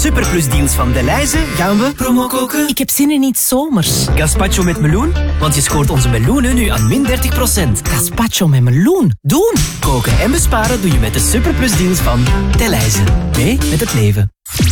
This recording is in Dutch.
Superplus deals van Delhaize gaan we promo koken. Ik heb zin in iets zomers. Gazpacho met meloen, want je scoort onze meloenen nu aan min 30%. Gazpacho met meloen. Doen! Koken en besparen doe je met de Superplus deals van Delhaize. Mee met het leven.